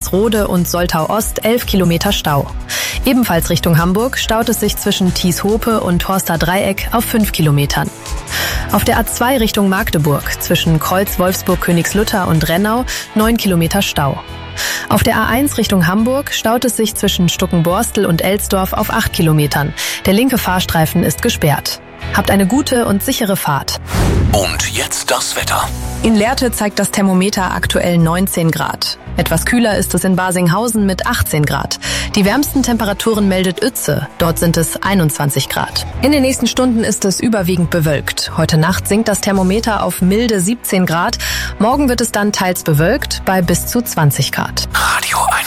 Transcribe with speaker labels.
Speaker 1: Wernigerode und Soltau-Ost 11 Kilometer Stau. Ebenfalls Richtung Hamburg staut es sich zwischen Thieshope und Horster Dreieck auf 5 Kilometern. Auf der A2 Richtung Magdeburg zwischen Kreuz Wolfsburg-Königslutter und Rennau 9 Kilometer Stau. Auf der A1 Richtung Hamburg staut es sich zwischen Stuckenborstel und Elsdorf auf 8 Kilometern. Der linke Fahrstreifen ist gesperrt. Habt eine gute und sichere Fahrt.
Speaker 2: Und jetzt das Wetter.
Speaker 1: In Lehrte zeigt das Thermometer aktuell 19 Grad. Etwas kühler ist es in Basinghausen mit 18 Grad. Die wärmsten Temperaturen meldet Uetze. Dort sind es 21 Grad. In den nächsten Stunden ist es überwiegend bewölkt. Heute Nacht sinkt das Thermometer auf milde 17 Grad. Morgen wird es dann teils bewölkt bei bis zu 20 Grad.
Speaker 2: Radio 1.